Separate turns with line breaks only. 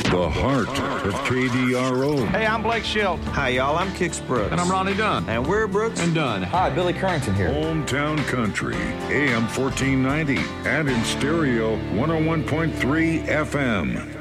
The heart of KDRO.
Hey, I'm Blake Shelton.
Hi, y'all. I'm Kix Brooks.
And I'm Ronnie Dunn.
And we're Brooks
and Dunn.
Hi, Billy Currington here.
Hometown Country, AM 1490, and in stereo 101.3 FM.